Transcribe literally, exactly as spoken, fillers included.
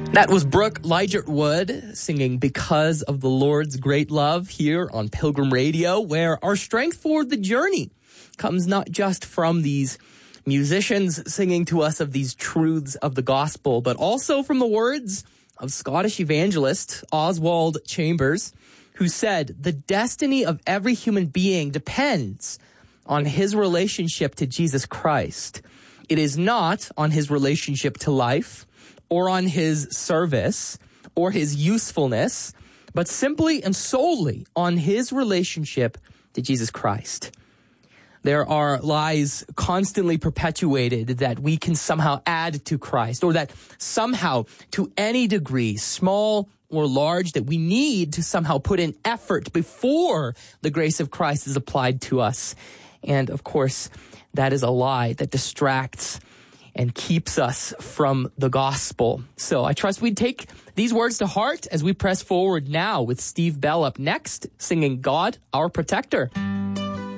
That was Brooke Ligertwood singing Because of the Lord's Great Love here on Pilgrim Radio, where our strength for the journey comes not just from these musicians singing to us of these truths of the gospel, but also from the words of Scottish evangelist Oswald Chambers, who said, "The destiny of every human being depends on his relationship to Jesus Christ. It is not on his relationship to life, or on his service, or his usefulness, but simply and solely on his relationship to Jesus Christ." There are lies constantly perpetuated that we can somehow add to Christ, or that somehow, to any degree, small or large, that we need to somehow put in effort before the grace of Christ is applied to us. And of course, that is a lie that distracts and keeps us from the gospel. So I trust we'd take these words to heart as we press forward now with Steve Bell up next, singing God, Our Protector.